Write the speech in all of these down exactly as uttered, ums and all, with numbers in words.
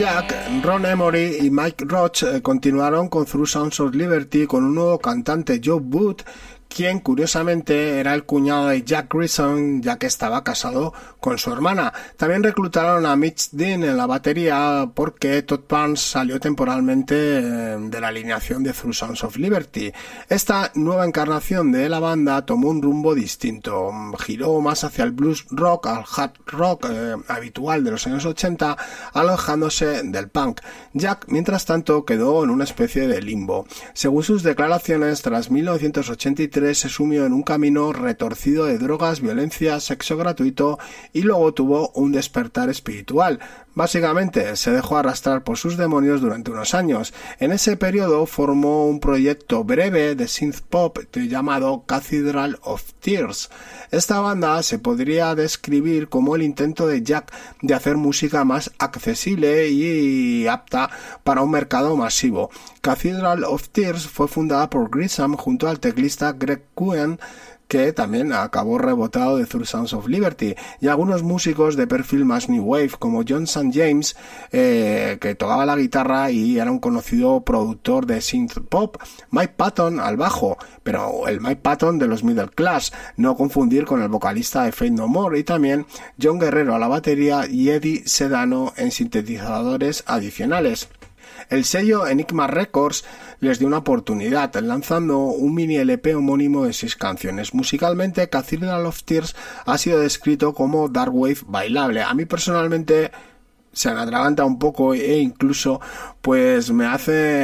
Jack, Ron Emory y Mike Roach eh, continuaron con Through Sounds of Liberty con un nuevo cantante, Joe Wood, quien curiosamente era el cuñado de Jack Grissom, ya que estaba casado con su hermana. También reclutaron a Mitch Dean en la batería porque Todd Barnes salió temporalmente de la alineación de Through Sounds of Liberty. Esta nueva encarnación de la banda tomó un rumbo distinto, giró más hacia el blues rock, al hard rock eh, habitual de los años ochenta, alejándose del punk. Jack, mientras tanto, quedó en una especie de limbo. Según sus declaraciones, tras mil novecientos ochenta y tres se sumió en un camino retorcido de drogas, violencia, sexo gratuito y luego tuvo un despertar espiritual. Básicamente se dejó arrastrar por sus demonios durante unos años. En ese periodo formó un proyecto breve de synth pop llamado Cathedral of Tears. Esta banda se podría describir como el intento de Jack de hacer música más accesible y apta para un mercado masivo. Cathedral of Tears fue fundada por Grissom junto al teclista Greg Cohen, que también acabó rebotado de Through Sounds of Liberty, y algunos músicos de perfil más New Wave, como John Saint James, eh, que tocaba la guitarra y era un conocido productor de synth pop, Mike Patton al bajo, pero el Mike Patton de los Middle Class, no confundir con el vocalista de Faith No More, y también John Guerrero a la batería y Eddie Sedano en sintetizadores adicionales. El sello Enigma Records les dio una oportunidad, lanzando un mini L P homónimo de seis canciones. Musicalmente, Cathedral of Tears ha sido descrito como dark wave bailable. A mí personalmente se me atraganta un poco e incluso pues me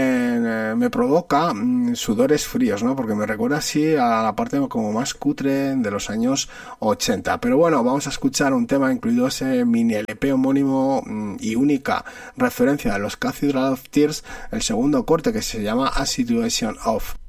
hace me provoca mmm, sudores fríos, ¿no? Porque me recuerda así a la parte como más cutre de los años ochenta. Pero bueno, vamos a escuchar un tema incluido ese mini L P homónimo mmm, y única referencia a los Cathedral of Tears, el segundo corte, que se llama A Situation Of.